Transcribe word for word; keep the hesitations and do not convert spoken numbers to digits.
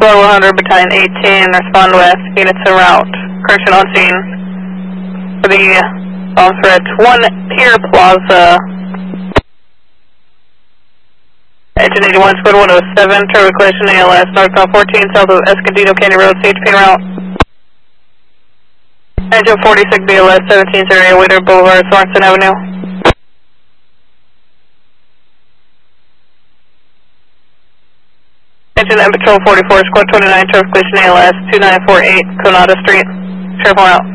Patrol one hundred, Battalion eighteen, respond west, units en route. Correction on scene for the bomb threat. One Pier Plaza. Engine eighty-one, squad one oh seven, turbo collision A L S, northbound fourteen, south of Escondido Canyon Road, C H P en route. Engine forty-six, B L S, seventeen, area, Waiter Boulevard, Sorensen Avenue. Engine M Patrol forty-four, squad twenty-nine, turbo collision A L S, two nine four eight, Conada Street. Careful out.